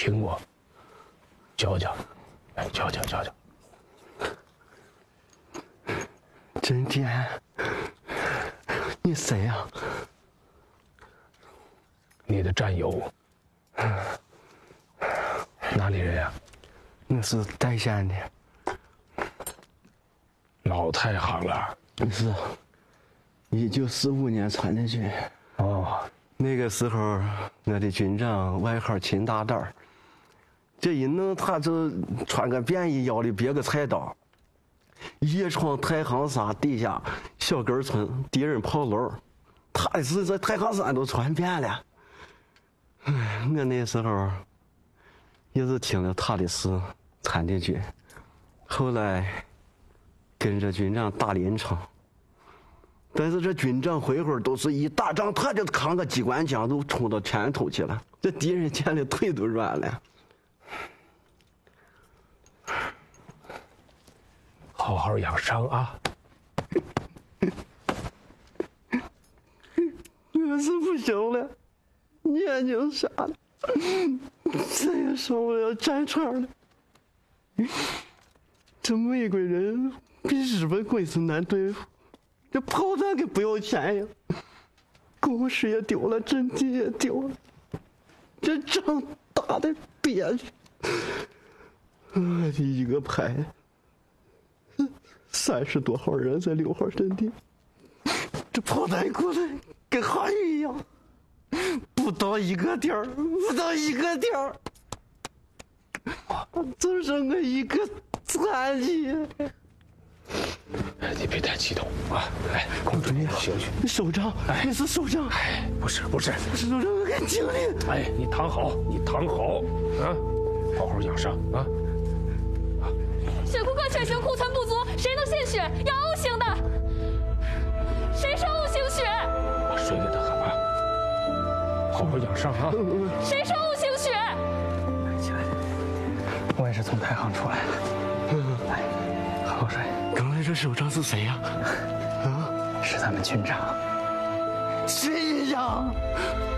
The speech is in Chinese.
听过，教教，来教教教教。 真天，你谁呀？ 你的战友，哪里人呀？ 我是岱县的。 老太行了。 是，1945年参的军。 哦， 那个时候我的军长外号秦大胆，这一弄他就穿个便衣，腰里别个菜刀，夜闯太行山底下小根村敌人炮楼，他是在太行山都传遍了。我那时候也是听了他的事参的军，后来跟着军长打临场。但是这军长回回都是一打仗，他就扛个机关枪都冲到前头去了，这敌人见了腿都软了。 好好养伤啊！ 我是不行了，眼睛傻了，再也上不了战场了。这美国人比日本鬼子难对付。这炮弹可不要钱呀，工事也丢了，阵地也丢了，这仗打的憋屈。我的一个排，30多号人在6号阵地，这炮弹过来跟下雨一样，不到一个点儿，不到一个点儿，就剩我一个残疾。 你别太激动啊！来，控制你的情绪。 首长，你是首长？ 哎，不是， 首长，我跟经理。 哎，你躺好，你躺好，啊，好好养伤啊！ 血库克血型库存不足，谁能献血？要 O 型的。谁是 O 型血？ 把水给他喝啊！好好养伤啊！ 谁是 O 型血？ 起来，我也是从太行出来的。来，喝口水。 刚才这首长是谁呀？ 是咱们军长。 谁呀？